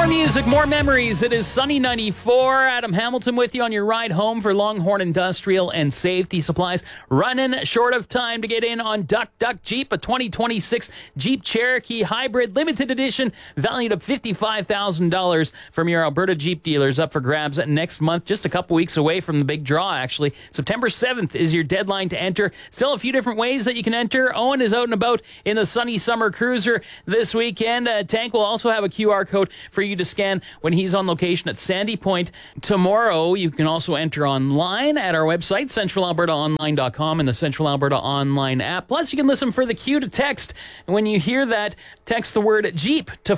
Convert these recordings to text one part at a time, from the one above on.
More music, more memories. It is Sunny 94. Adam Hamilton with you on your ride home for Longhorn Industrial and Safety Supplies. Running short of time to get in on Duck Duck Jeep, a 2026 Jeep Cherokee Hybrid Limited Edition valued at $55,000 from your Alberta Jeep dealers, up for grabs next month. Just a couple weeks away from the big draw, actually. September 7th is your deadline to enter. Still a few different ways that you can enter. Owen is out and about in the Sunny Summer Cruiser this weekend. Tank will also have a QR code for you to scan when he's on location at Sandy Point tomorrow. You can also enter online at our website, centralalbertaonline.com, and the Central Alberta Online app. Plus, you can listen for the cue to text. And when you hear that, text the word Jeep to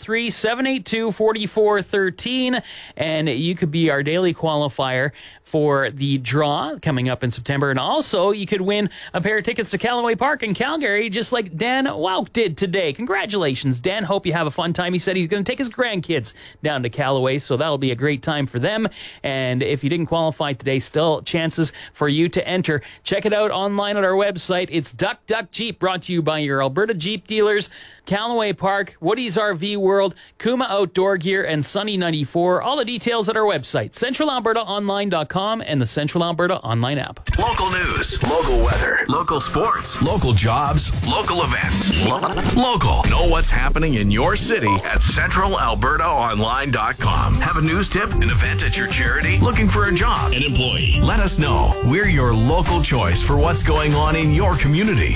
403-782-4413, and you could be our daily qualifier for the draw coming up in September. And also, you could win a pair of tickets to Callaway Park in Calgary, just like Dan Wouk did today. Congratulations, Dan. Hope you have a fun time. He said he's going to take his grandkids down to Callaway, so that'll be a great time for them. And if you didn't qualify today, still chances for you to enter. Check it out online at our website. It's Duck Duck Jeep, brought to you by your Alberta Jeep dealers, Callaway Park, Woody's RV World, Kuma Outdoor Gear, and Sunny 94. All the details at our website, centralalbertaonline.com, and the Central Alberta Online app. Local news, local weather, local sports, local jobs, local events. Local. Know what's happening in your city at centralalbertaonline.com. Have a news tip, an event at your charity, looking for a job, an employee? Let us know. We're your local choice for what's going on in your community.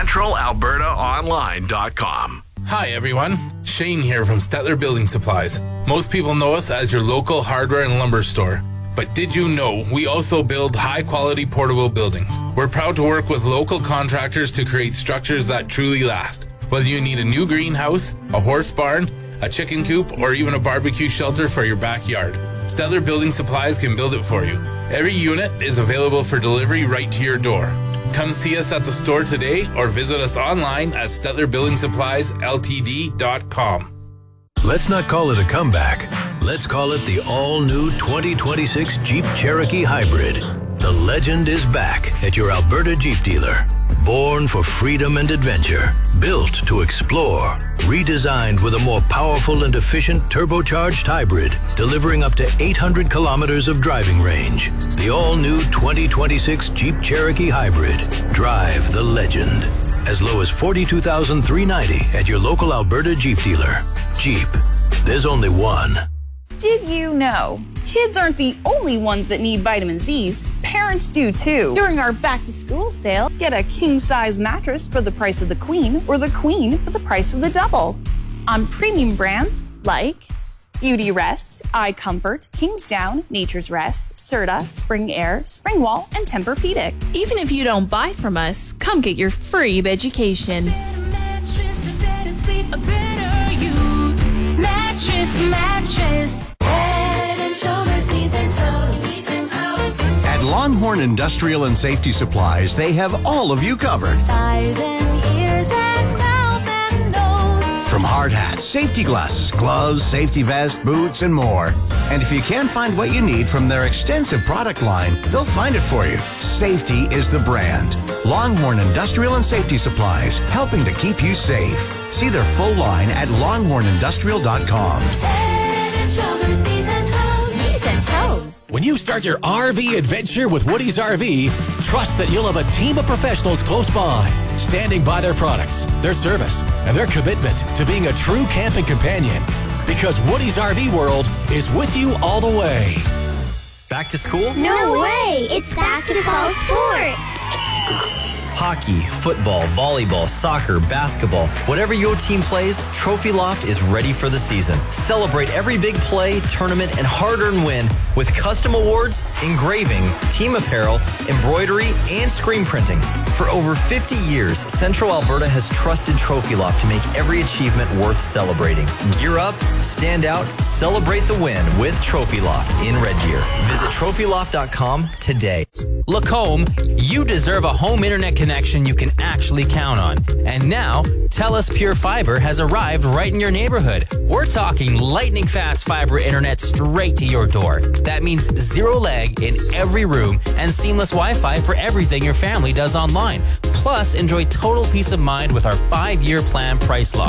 centralalbertaonline.com. Hi everyone, Shane here from Stettler Building Supplies. Most people know us as your local hardware and lumber store. But did you know we also build high-quality portable buildings? We're proud to work with local contractors to create structures that truly last. Whether you need a new greenhouse, a horse barn, a chicken coop, or even a barbecue shelter for your backyard, Stettler Building Supplies can build it for you. Every unit is available for delivery right to your door. Come see us at the store today or visit us online at StettlerBuildingSuppliesLTD.com. Let's not call it a comeback. Let's call it the all-new 2026 Jeep Cherokee Hybrid. The legend is back at your Alberta Jeep dealer. Born for freedom and adventure, built to explore, redesigned with a more powerful and efficient turbocharged hybrid, delivering up to 800 kilometers of driving range. The all-new 2026 Jeep Cherokee Hybrid. Drive the legend. As low as $42,390 at your local Alberta Jeep dealer. Jeep. There's only one. Did you know? Kids aren't the only ones that need vitamin C's. Parents do too. During our back-to-school sale, get a king-size mattress for the price of the queen, or the queen for the price of the double. On premium brands like Beauty Rest, Eye Comfort, Kingsdown, Nature's Rest, Serta, Spring Air, Springwall, and Tempur-Pedic. Even if you don't buy from us, come get your free education. Head and shoulders, knees and toes, knees and toes. At Longhorn Industrial and Safety Supplies, they have all of you covered. Eyes and ears and mouth and nose. From hard hats, safety glasses, gloves, safety vest, boots, and more. And if you can't find what you need from their extensive product line, they'll find it for you. Safety is the brand. Longhorn Industrial and Safety Supplies, helping to keep you safe. See their full line at longhornindustrial.com. Head and shoulders, knees and toes, knees and toes. When you start your RV adventure with Woody's RV, trust that you'll have a team of professionals close by, standing by their products, their service, and their commitment to being a true camping companion. Because Woody's RV World is with you all the way. Back to school? No way! It's back to fall sports! Hockey, football, volleyball, soccer, basketball, whatever your team plays, Trophy Loft is ready for the season. Celebrate every big play, tournament, and hard-earned win with custom awards, engraving, team apparel, embroidery, and screen printing. For over 50 years, Central Alberta has trusted Trophy Loft to make every achievement worth celebrating. Gear up, stand out, celebrate the win with Trophy Loft in Red Deer. Visit trophyloft.com today. Lacombe, you deserve a home internet connection you can actually count on. And now, TELUS Pure Fiber has arrived right in your neighborhood. We're talking lightning fast fiber internet straight to your door. That means zero lag in every room and seamless Wi-Fi for everything your family does online. Plus, enjoy total peace of mind with our 5-year plan price lock.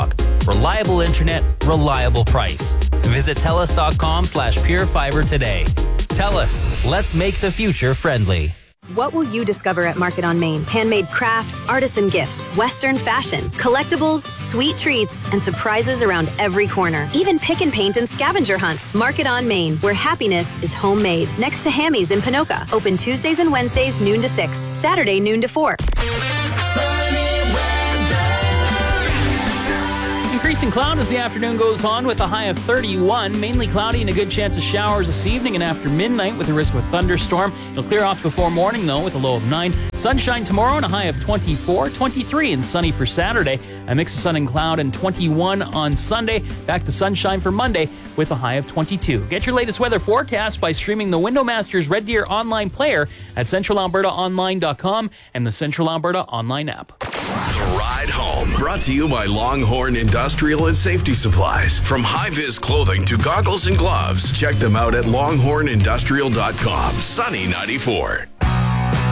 Reliable internet, reliable price. Visit TELUS.com/PureFiber today. TELUS, let's make the future friendly. What will you discover at Market on Main? Handmade crafts, artisan gifts, Western fashion, collectibles, sweet treats, and surprises around every corner. Even pick and paint and scavenger hunts. Market on Main, where happiness is homemade. Next to Hammy's in Pinoca. Open Tuesdays and Wednesdays, noon to 6. Saturday, noon to 4. Increasing cloud as the afternoon goes on with a high of 31. Mainly cloudy and a good chance of showers this evening and after midnight with a risk of a thunderstorm. It'll clear off before morning though with a low of 9. Sunshine tomorrow and a high of 24. 23 and sunny for Saturday. A mix of sun and cloud and 21 on Sunday. Back to sunshine for Monday with a high of 22. Get your latest weather forecast by streaming the Windowmasters Red Deer online player at centralalbertaonline.com and the Central Alberta online app. The Ride Home, brought to you by Longhorn Industrial and Safety Supplies. From high-vis clothing to goggles and gloves, check them out at longhornindustrial.com. Sunny 94.